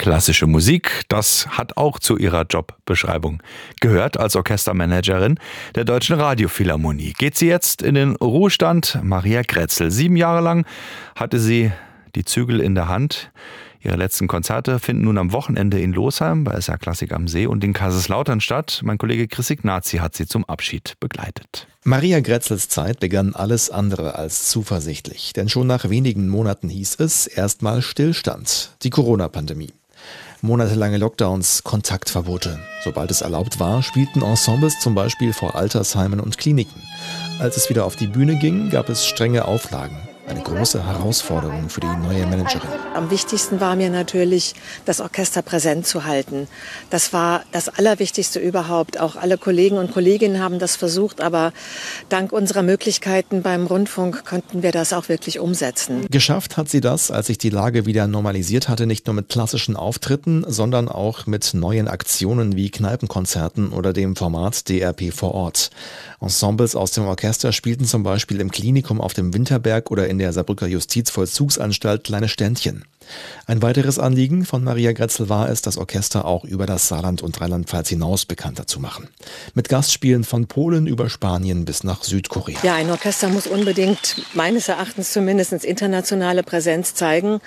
klassische Musik, das hat auch zu ihrer Jobbeschreibung gehört als Orchestermanagerin der Deutschen Radiophilharmonie. Geht sie jetzt in den Ruhestand? Maria Grätzl. 7 Jahre lang hatte sie die Zügel in der Hand. Ihre letzten Konzerte finden nun am Wochenende in Losheim bei SR Klassik am See und in Kaiserslautern statt. Mein Kollege Chris Ignazi hat sie zum Abschied begleitet. Maria Grätzls Zeit begann alles andere als zuversichtlich. Denn schon nach wenigen Monaten hieß es erstmal Stillstand, die Corona-Pandemie. Monatelange Lockdowns, Kontaktverbote. Sobald es erlaubt war, spielten Ensembles zum Beispiel vor Altersheimen und Kliniken. Als es wieder auf die Bühne ging, gab es strenge Auflagen. Eine große Herausforderung für die neue Managerin. Am wichtigsten war mir natürlich, das Orchester präsent zu halten. Das war das Allerwichtigste überhaupt. Auch alle Kollegen und Kolleginnen haben das versucht, aber dank unserer Möglichkeiten beim Rundfunk konnten wir das auch wirklich umsetzen. Geschafft hat sie das, als sich die Lage wieder normalisiert hatte, nicht nur mit klassischen Auftritten, sondern auch mit neuen Aktionen wie Kneipenkonzerten oder dem Format DRP vor Ort. Ensembles aus dem Orchester spielten zum Beispiel im Klinikum auf dem Winterberg oder in der Saarbrücker Justizvollzugsanstalt kleine Ständchen. Ein weiteres Anliegen von Maria Grätzl war es, das Orchester auch über das Saarland und Rheinland-Pfalz hinaus bekannter zu machen. Mit Gastspielen von Polen über Spanien bis nach Südkorea. Ja, ein Orchester muss unbedingt, meines Erachtens zumindest, internationale Präsenz zeigen,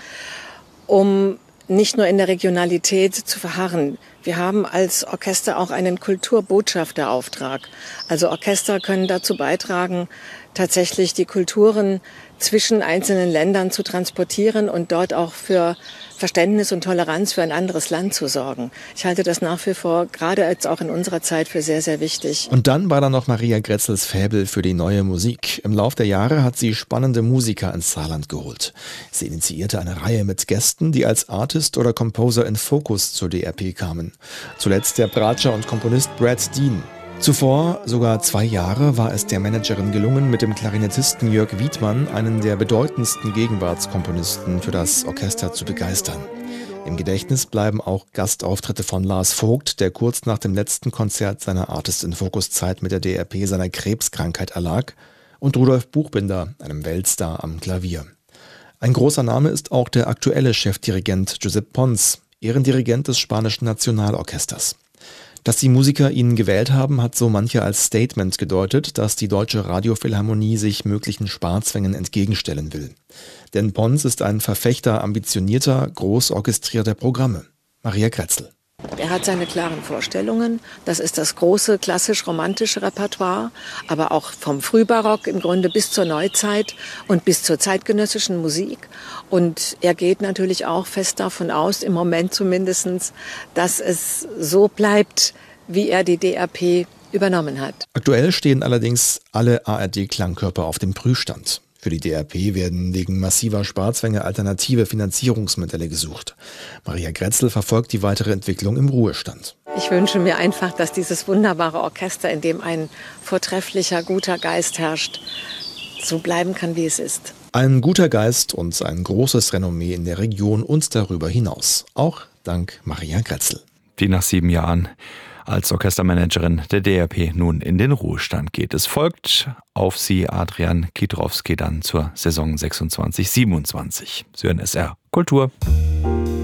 um nicht nur in der Regionalität zu verharren. Wir haben als Orchester auch einen Kulturbotschafterauftrag. Also Orchester können dazu beitragen, tatsächlich die Kulturen zwischen einzelnen Ländern zu transportieren und dort auch für Verständnis und Toleranz für ein anderes Land zu sorgen. Ich halte das nach wie vor, gerade jetzt auch in unserer Zeit, für sehr, sehr wichtig. Und dann war da noch Maria Grätzls Faible für die neue Musik. Im Lauf der Jahre hat sie spannende Musiker ins Saarland geholt. Sie initiierte eine Reihe mit Gästen, die als Artist oder Composer in Fokus zur DRP kamen. Zuletzt der Bratscher und Komponist Brad Dean. Zuvor, sogar 2 Jahre, war es der Managerin gelungen, mit dem Klarinettisten Jörg Wiedmann einen der bedeutendsten Gegenwartskomponisten für das Orchester zu begeistern. Im Gedächtnis bleiben auch Gastauftritte von Lars Vogt, der kurz nach dem letzten Konzert seiner Artist-in-Focus-Zeit mit der DRP seiner Krebskrankheit erlag, und Rudolf Buchbinder, einem Weltstar am Klavier. Ein großer Name ist auch der aktuelle Chefdirigent Josep Pons, Ehrendirigent des Spanischen Nationalorchesters. Dass die Musiker ihn gewählt haben, hat so mancher als Statement gedeutet, dass die Deutsche Radiophilharmonie sich möglichen Sparzwängen entgegenstellen will. Denn Pons ist ein Verfechter ambitionierter, groß orchestrierter Programme. Maria Grätzl. Er hat seine klaren Vorstellungen. Das ist das große klassisch-romantische Repertoire, aber auch vom Frühbarock im Grunde bis zur Neuzeit und bis zur zeitgenössischen Musik. Und er geht natürlich auch fest davon aus, im Moment zumindest, dass es so bleibt, wie er die DRP übernommen hat. Aktuell stehen allerdings alle ARD-Klangkörper auf dem Prüfstand. Für die DRP werden wegen massiver Sparzwänge alternative Finanzierungsmodelle gesucht. Maria Grätzl verfolgt die weitere Entwicklung im Ruhestand. Ich wünsche mir einfach, dass dieses wunderbare Orchester, in dem ein vortrefflicher, guter Geist herrscht, so bleiben kann, wie es ist. Ein guter Geist und ein großes Renommee in der Region und darüber hinaus. Auch dank Maria Grätzl. Die nach 7 Jahren als Orchestermanagerin der DRP nun in den Ruhestand geht. Es folgt auf sie Adrian Kidrowski dann zur Saison 26/27. Sie hören SR Kultur.